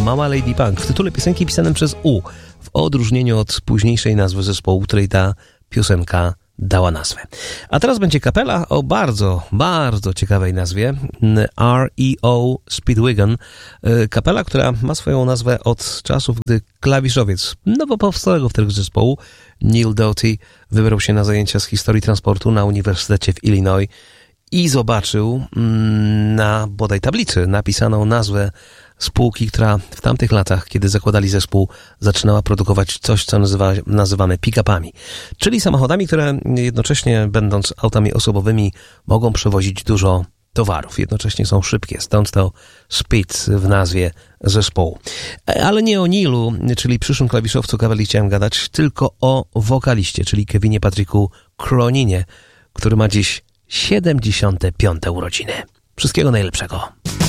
Mama Lady Punk w tytule piosenki pisanym przez U, w odróżnieniu od późniejszej nazwy zespołu, której ta piosenka dała nazwę. A teraz będzie kapela o bardzo, bardzo ciekawej nazwie, REO Speedwagon. Kapela, która ma swoją nazwę od czasów, gdy klawiszowiec nowo powstałego wtedy zespołu Neil Doughty wybrał się na zajęcia z historii transportu na Uniwersytecie w Illinois i zobaczył na bodaj tablicy napisaną nazwę spółki, która w tamtych latach, kiedy zakładali zespół, zaczynała produkować coś, co nazywamy pick-upami, czyli samochodami, które jednocześnie, będąc autami osobowymi, mogą przewozić dużo towarów. Jednocześnie są szybkie, stąd to speed w nazwie zespołu. Ale nie o Nilu, czyli przyszłym klawiszowcu kapeli chciałem gadać, tylko o wokaliście, czyli Kevinie Patricku Croninie, który ma dziś 75. urodziny. Wszystkiego najlepszego.